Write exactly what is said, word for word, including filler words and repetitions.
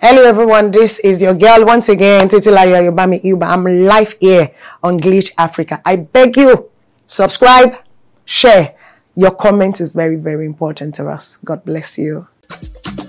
Hello everyone, this is your girl once again, Titilayo Yobami Iuba. I'm live here on Glitch Africa. I beg you, subscribe, share. Your comment is very, very important to us. God bless you.